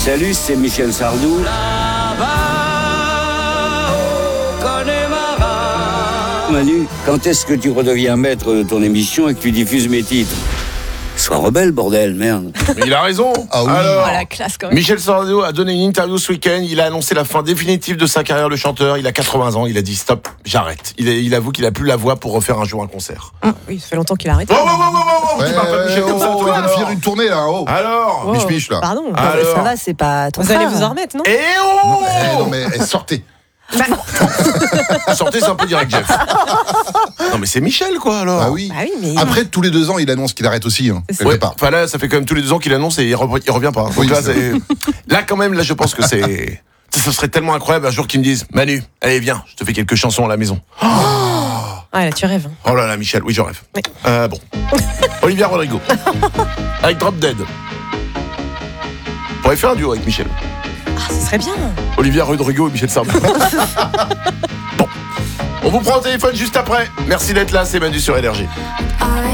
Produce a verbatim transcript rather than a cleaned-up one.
Salut, c'est Michel Sardou. Manu, quand est-ce que tu redeviens maître de ton émission et que tu diffuses mes titres ? Sois rebelle, bordel, merde. Mais il a raison. Ah oui. Alors, Oh, la classe quand même. Michel Sardou a donné une interview ce week-end. Il a annoncé la fin définitive de sa carrière de chanteur. Il a quatre-vingts ans. Il a dit stop, j'arrête. Il, est, il avoue qu'il a plus la voix pour refaire un jour un concert. Ah, oui, ça fait longtemps qu'il a arrêté. Oh, oh, oh, oh, oh, Ouais, tu parles pas de Michel oh, comme ça, oh, toi, il vient de alors. finir une tournée là. Oh. Alors Wow. Mich Mich là. Pardon. Ah, Non, mais alors. ça va, c'est pas ton Vous frère. allez vous en remettre, non? Eh oh Eh, non mais eh, sortez. Sortez, c'est un peu direct, Jeff. Non, mais c'est Michel, quoi, alors. Ah oui. Ah oui, mais. Après tous les deux ans, il annonce qu'il arrête aussi. Hein, C'est quelque Ouais, part. enfin là, ça fait quand même tous les deux ans qu'il annonce et il, re- il revient pas. Donc Oui, là, c'est c'est... là, quand même, là, je pense que c'est. Ça serait tellement incroyable un jour qu'ils me disent Manu, allez, viens, je te fais quelques chansons à la maison. Ah, là, tu rêves. Oh là là, Michel, oui, je rêve. Oui. Euh, bon. Olivia Rodrigo. Avec Drop Dead. On pourrait faire un duo avec Michel. Ah, ce serait bien. Olivia Rodrigo et Michel Sardou. Bon. On vous prend au téléphone juste après. Merci d'être là, c'est Manu sur Énergie. I